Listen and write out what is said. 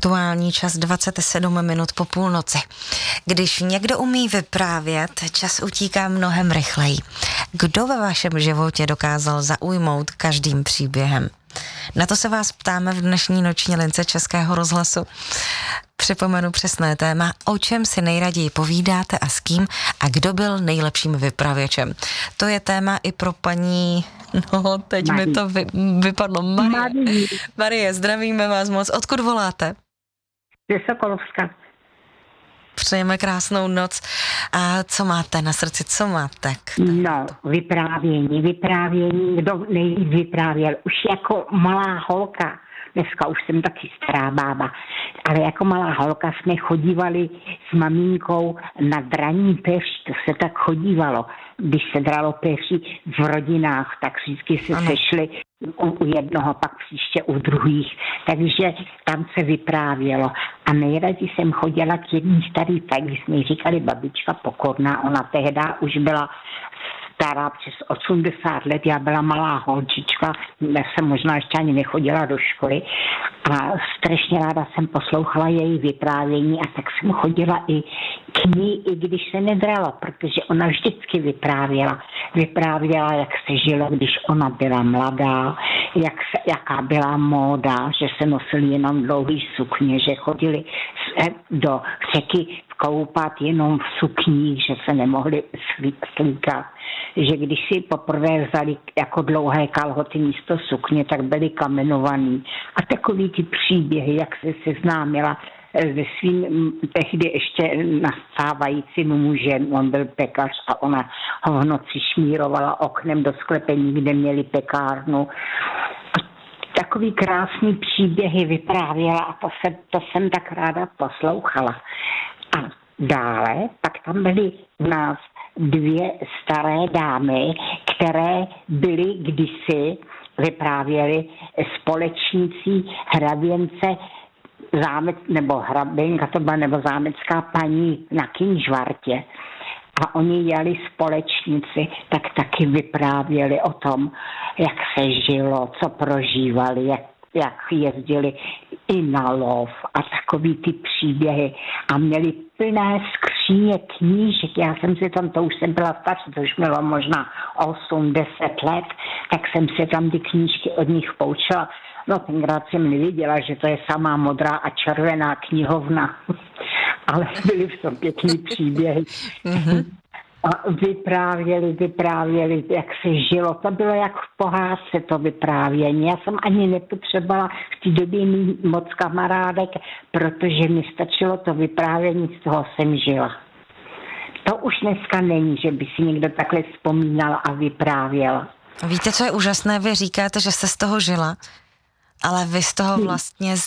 Aktuální čas 27 minut po půlnoci. Když někdo umí vyprávět, čas utíká mnohem rychleji. Kdo ve vašem životě dokázal zaujmout každým příběhem? Na to se vás ptáme v dnešní noční lince Českého rozhlasu. Připomenu přesné téma, o čem si nejraději povídáte a s kým a kdo byl nejlepším vypravěčem. To je téma i pro paní, teď Marie. Mi to vypadlo, Marie, zdravíme vás moc. Odkud voláte? Ze Sokolovska. Přejeme krásnou noc. A co máte na srdci, co máte? No, vyprávění, kdo nejvíc vyprávěl. Už jako malá holka, dneska už jsem taky stará bába, ale jako malá holka jsme chodívali s maminkou na draní peří, to se tak chodívalo. Když se dralo peří v rodinách, tak vždycky se sešli u jednoho, pak příště u druhých, takže tam se vyprávělo. A nejraději jsem chodila k jedný starý, tak jsme jí říkali babička Pokorná, ona tehdy už byla stará přes 80 let, já byla malá holčička, já jsem možná ještě ani nechodila do školy a strašně ráda jsem poslouchala její vyprávění a tak jsem chodila i k ní, i když se nedrala, protože ona vždycky vyprávěla, jak se žilo, když ona byla mladá, jaká byla móda, že se nosili jenom dlouhý sukně, že chodili do řeky koupat jenom v sukních, že se nemohli slíkat, že když si poprvé vzali jako dlouhé kalhoty místo sukně, tak byly kamenovaný. A takový ty příběhy, jak se seznámila se svým tehdy ještě nastávajícím mužem, on byl pekař a ona ho v noci šmírovala oknem do sklepení, kde měli pekárnu. Takový krásný příběhy vyprávěla a to jsem tak ráda poslouchala. A dále pak tam byly u nás dvě staré dámy, které byly kdysi, vyprávěly společnící hraběnce nebo hraběnka to byla, nebo zámecká paní na Kynžvartě. A oni jeli společníci, tak taky vyprávěli o tom, jak se žilo, co prožívali, jak jezdili i na lov a takový ty příběhy a měli plné skříně knížek. Já jsem si tam, to už jsem byla starší, to už mělo možná 8-10 let, tak jsem si tam ty knížky od nich poučila. No tenkrát jsem nevěděla, že to je samá modrá a červená knihovna, ale byly v tom pěkný příběhy. A vyprávěli, jak se žilo. To bylo jak v pohádce to vyprávění. Já jsem ani nepotřebovala v té době mít moc kamarádek, protože mi stačilo to vyprávění, z toho jsem žila. To už dneska není, že by si někdo takhle vzpomínal a vyprávěl. Víte, co je úžasné? Vy říkáte, že jste z toho žila, ale vy z toho vlastně